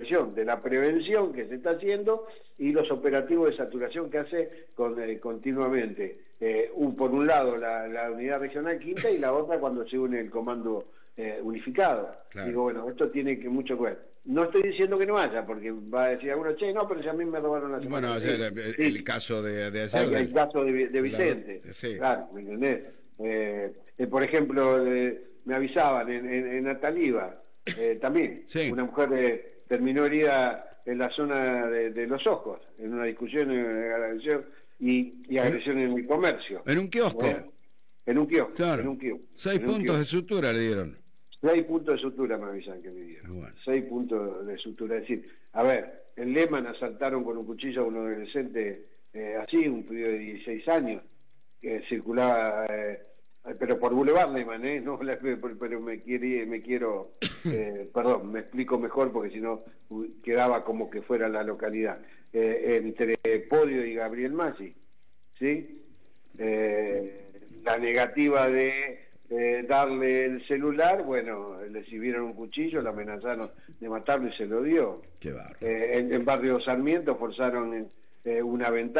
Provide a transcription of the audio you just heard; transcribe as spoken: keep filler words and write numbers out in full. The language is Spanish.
prevención, de la prevención que se está haciendo y los operativos de saturación que hace con, eh, continuamente. Eh, un, por un lado la, la unidad regional quinta y la otra cuando se une el comando eh, unificado. Claro. Digo, bueno, esto tiene que mucho que ver. No estoy diciendo que no haya, porque va a decir alguno, che, no, pero si a mí me robaron la semana. Bueno, ayer, el, sí. el caso de, de ayer. El, el caso de, de Vicente. La, sí. Claro, ¿me entendés? Eh, eh, por ejemplo, eh, me avisaban en, en, en Ataliva, eh, también, sí. una mujer eh, terminó herida en la zona de, de los ojos, en una discusión en agresión y, y agresión en, en el comercio. En un kiosco. Bueno, en un kiosco. Claro. En un kiosco. Seis en puntos kiosco. de sutura le dieron. Seis puntos de sutura me avisan que me dieron. Bueno. Seis puntos de sutura. Es decir, a ver, en Lehmann asaltaron con un cuchillo a un adolescente eh, así, un pibe de dieciséis años, que circulaba, eh, pero por Boulevard Lehmann, ¿eh? No, pero me, quiere, me quiero, eh, perdón, me explico mejor porque si no quedaba como que fuera la localidad. Eh, entre Podio y Gabriel Maggi, ¿sí? Eh, la negativa de Eh, darle el celular, bueno, le exhibieron un cuchillo, lo amenazaron de matarlo y se lo dio. Qué bárbaro. Eh, en, en Barrio Sarmiento forzaron eh, una ventana